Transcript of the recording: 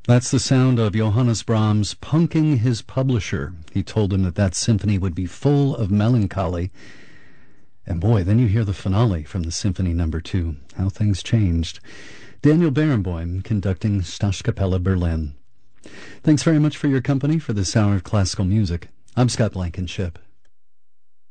That's the sound of Johannes Brahms punking his publisher. He told him that that symphony would be full of melancholy. And boy, then you hear the finale from the Symphony No. 2. How things changed. Daniel Barenboim conducting Staatskapelle Berlin. Thanks very much for your company for this hour of classical music. I'm Scott Blankenship.